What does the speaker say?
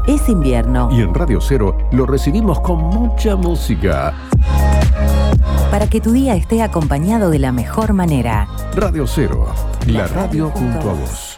es invierno. Y en Radio Cero lo recibimos con mucha música. Para que tu día esté acompañado de la mejor manera. Radio Cero, la radio junto a vos.